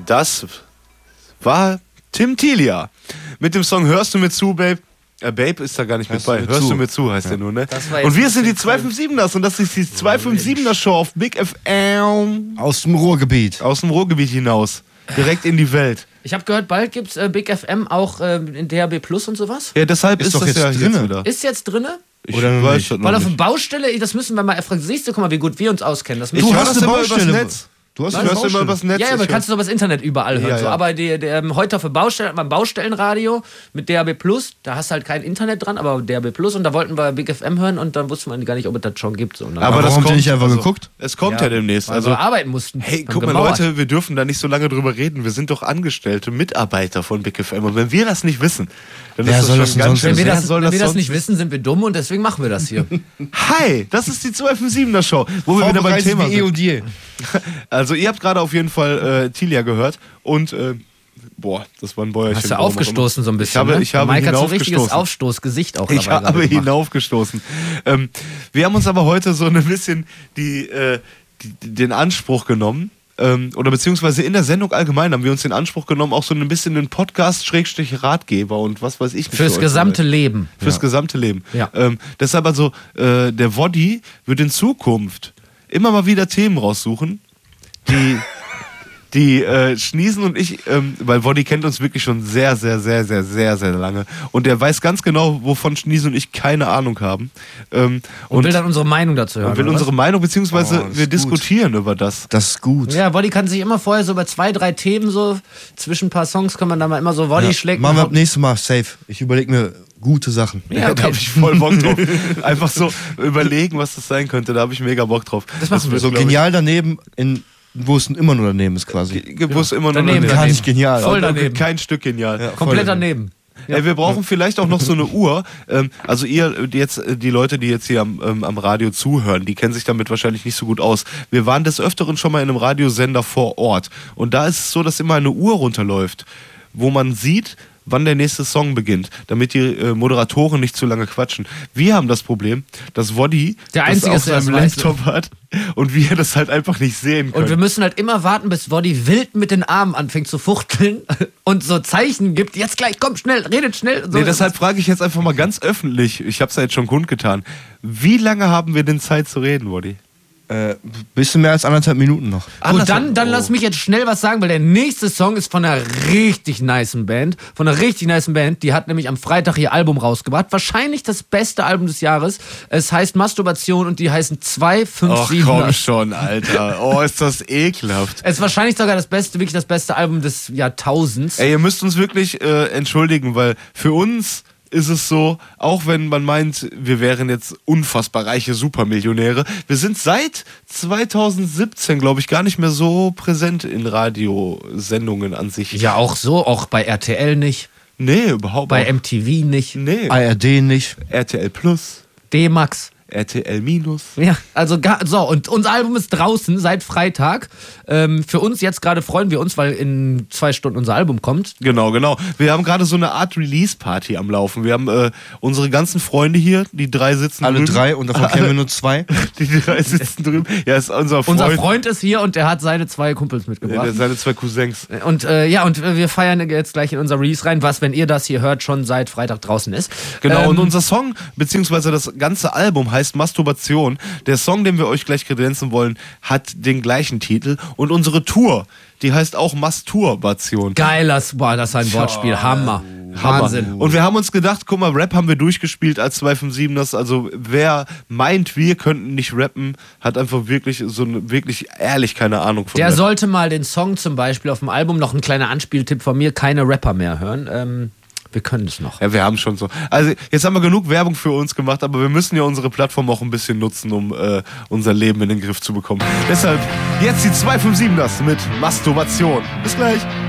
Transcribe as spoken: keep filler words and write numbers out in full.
Das war Tim Tilia mit dem Song Hörst du mir zu, Babe? Äh, Babe ist da gar nicht Hörst mit bei. du mir Hörst zu? du mir zu, heißt Ja. der nur, ne? Das war Und jetzt wir ein sind die bisschen zwei fünf siebeners und das ist die zwei fünf siebener Show auf Big F M. Aus dem Ruhrgebiet. Aus dem Ruhrgebiet hinaus. Direkt in die Welt. Ich habe gehört, bald gibt's äh, Big F M auch äh, in D A B Plus und sowas. Ja, deshalb Ist ist, doch das jetzt ja drinne. jetzt wieder. Ist jetzt drinne? Ich Oder noch weiß nicht? das noch Weil auf nicht. der Baustelle, das müssen wir mal erfragen. Siehst du, guck mal, wie gut wir uns auskennen. Das Ich müssen höre wir- das eine immer übers Baustelle. Netz. Du hast Ich eine höre immer Baustelle. übers Netz. Ja, ja, aber Ich kannst du das Internet überall hören. Ja, So. ja. Aber der, der, heute auf der Baustelle hat man ein Baustellenradio mit D A B Plus. Da hast du halt kein Internet dran, aber D A B Plus. Und da wollten wir Big F M hören und dann wusste man gar nicht, ob es das schon gibt. So. Und dann Aber Aber das warum habt ihr kommt, nicht einfach also, geguckt? Es kommt ja, demnächst. also Also, arbeiten mussten. hey, Haben guck mal, gemauert. Leute, wir dürfen da nicht so lange drüber reden. Wir sind doch Angestellte, Mitarbeiter von Big F M. Und wenn wir das nicht wissen, dann Wer ist soll das das schon denn ganz sonst schön. Wenn wir Wer das, soll wenn wir das sonst nicht wissen, sind wir dumm und deswegen machen wir das hier. Hi, das ist die zwei fünf siebener Show, wo wir wieder beim Vorbereitet Thema wie eh und sind. je. Also ihr habt gerade auf jeden Fall äh, Tilia gehört und äh, boah, das war ein Bäuerchen. Hast du warum auch aufgestoßen so ein bisschen, Ich habe, ne? ich habe Mike hat so ein richtiges hinaufgestoßen. Aufstoßgesicht auch Ich dabei habe gerade gemacht. hinaufgestoßen. Ähm, wir haben uns aber heute so ein bisschen die, äh, die, den Anspruch genommen, ähm, oder beziehungsweise in der Sendung allgemein haben wir uns den Anspruch genommen, auch so ein bisschen einen Podcast-Ratgeber und was weiß ich nicht. Fürs für euch gesamte zu sein. Leben. Fürs gesamte Leben. Ja. Ähm, deshalb also, äh, der Woddy wird in Zukunft immer mal wieder Themen raussuchen, die... Die äh, Schniesen und ich, ähm, weil Woddy kennt uns wirklich schon sehr, sehr, sehr, sehr, sehr, sehr lange. Und der weiß ganz genau, wovon Schniesen und ich keine Ahnung haben. Ähm, Und, will dann unsere Meinung dazu hören. und will oder was? unsere Meinung, beziehungsweise Oh, das wir ist diskutieren über das. Das ist gut. Ja, Woddy kann sich immer vorher so über zwei, drei Themen so, zwischen ein paar Songs kann man da mal immer so Woddy Ja. schlägt. Machen wir man- ab nächstes Mal safe. Ich überlege mir gute Sachen. Ja, Da okay. habe ich voll Bock drauf. Einfach so überlegen, was das sein könnte. Da habe ich mega Bock drauf. Das machen wir. So glaub ich, genial daneben, in, wo es immer nur daneben ist quasi. Gewusst immer nur Daneben, daneben. Gar nicht genial. Voll Aber daneben. Kein Stück genial. Ja. Komplett voll daneben. Ey, wir brauchen vielleicht auch noch so eine Uhr. Ähm, also ihr, die jetzt, die Leute, die jetzt hier am, ähm, am Radio zuhören, die kennen sich damit wahrscheinlich nicht so gut aus. Wir waren des Öfteren schon mal in einem Radiosender vor Ort. Und da ist es so, dass immer eine Uhr runterläuft, wo man sieht, wann der nächste Song beginnt, damit die äh, Moderatoren nicht zu lange quatschen. Wir haben das Problem, dass Woddy Der das Einzige auf ist, der seinem das weiß. Laptop hat und wir das halt einfach nicht sehen können. Und wir müssen halt immer warten, bis Woddy wild mit den Armen anfängt zu fuchteln und so Zeichen gibt. Jetzt gleich, komm, schnell, redet schnell. So. Nee, deshalb frage ich jetzt einfach mal ganz öffentlich, ich habe es ja jetzt schon kundgetan, wie lange haben wir denn Zeit zu reden, Woddy? Äh, bisschen mehr als anderthalb Minuten noch. Gut, dann, dann Oh. lass mich jetzt schnell was sagen, weil der nächste Song ist von einer richtig nicen Band. Von einer richtig nicen Band. Die hat nämlich am Freitag ihr Album rausgebracht. Wahrscheinlich das beste Album des Jahres. Es heißt Masturbation und die heißen zwei fünf Ach sieben. komm schon, Alter. Oh, ist das ekelhaft. Es ist wahrscheinlich sogar das beste, wirklich das beste Album des Jahrtausends. Ey, ihr müsst uns wirklich äh, entschuldigen, weil für uns ist es so, auch wenn man meint, wir wären jetzt unfassbar reiche Supermillionäre, wir sind seit zweitausendsiebzehn, glaube ich, gar nicht mehr so präsent in Radiosendungen an sich. Ja, auch so, auch bei R T L nicht, Nee, überhaupt bei nicht. M T V nicht, Nee. A R D nicht. R T L Plus, D-Max. R T L Minus. Ja, also ga- so, und unser Album ist draußen seit Freitag. Ähm, für uns jetzt gerade freuen wir uns, weil in zwei Stunden unser Album kommt. Genau, genau. Wir haben gerade so eine Art Release-Party am Laufen. Wir haben äh, unsere ganzen Freunde hier, die drei sitzen Alle drüben. drei und davon kennen wir nur zwei. Die drei sitzen drüben. Ja, ist unser Freund. Unser Freund ist hier und der hat seine zwei Kumpels Ja, mitgebracht. seine zwei Cousins. Und äh, ja, und wir feiern jetzt gleich in unser Release rein, was, wenn ihr das hier hört, schon seit Freitag draußen ist. Genau, Ähm, und unser Song, beziehungsweise das ganze Album heißt Masturbation. Der Song, den wir euch gleich kredenzen wollen, hat den gleichen Titel. Und unsere Tour, die heißt auch Masturbation. Geiler, boah, das ist ein Wortspiel, Hammer. Hammer. Wahnsinn. Und wir haben uns gedacht, guck mal, Rap haben wir durchgespielt als zwei fünf siebeners. Also wer meint, wir könnten nicht rappen, hat einfach wirklich so eine, wirklich ehrlich keine Ahnung von Der Rap. sollte mal den Song zum Beispiel auf dem Album, noch ein kleiner Anspieltipp von mir, keine Rapper mehr hören. Ähm, wir können es noch. Ja, wir haben schon so. Also jetzt haben wir genug Werbung für uns gemacht, aber wir müssen ja unsere Plattform auch ein bisschen nutzen, um äh, unser Leben in den Griff zu bekommen. Deshalb jetzt die zwei fünf siebeners mit Masturbation. Bis gleich.